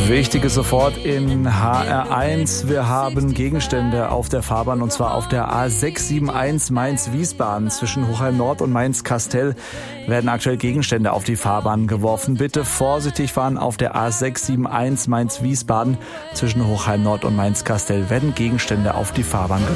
Wichtiges sofort in HR1. Wir haben Gegenstände auf der Fahrbahn und zwar auf der A671 Mainz-Wiesbaden. Zwischen Hochheim Nord und Mainz-Kastel werden aktuell Gegenstände auf die Fahrbahn geworfen. Bitte vorsichtig fahren auf der A671 Mainz-Wiesbaden. Zwischen Hochheim Nord und Mainz-Kastel werden Gegenstände auf die Fahrbahn geworfen.